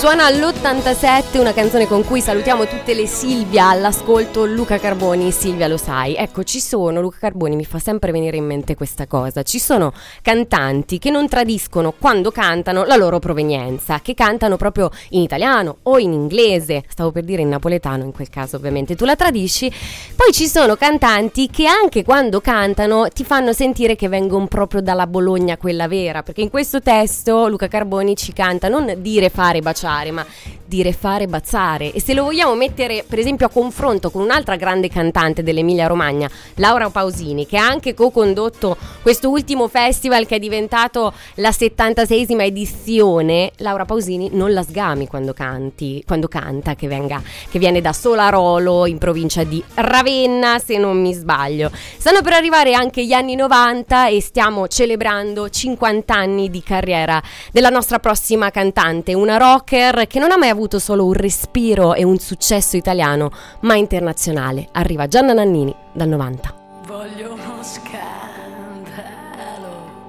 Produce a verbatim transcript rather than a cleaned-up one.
Suona all'ottantasette una canzone con cui salutiamo tutte le Silvia all'ascolto. Luca Carboni, Silvia lo sai. Ecco, ci sono, Luca Carboni mi fa sempre venire in mente questa cosa, ci sono cantanti che non tradiscono quando cantano la loro provenienza, che cantano proprio in italiano o in inglese, stavo per dire in napoletano, in quel caso ovviamente tu la tradisci. Poi ci sono cantanti che anche quando cantano ti fanno sentire che vengono proprio dalla Bologna, quella vera, perché in questo testo Luca Carboni ci canta non dire, fare, baciare, ma dire, fare, baciare. E se lo vogliamo mettere per esempio a confronto con un'altra grande cantante dell'Emilia Romagna, Laura Pausini, che ha anche co-condotto questo ultimo festival che è diventato la settantaseiesima edizione, Laura Pausini non la sgami quando canti, quando canta, che venga che viene da Solarolo in provincia di Ravenna, se non mi sbaglio. Stanno per arrivare anche gli anni novanta e stiamo celebrando cinquanta anni di carriera della nostra prossima cantante, una rocker che non ha mai avuto solo un respiro e un successo italiano, ma internazionale. Arriva Gianna Nannini dal novanta. Voglio uno scandalo,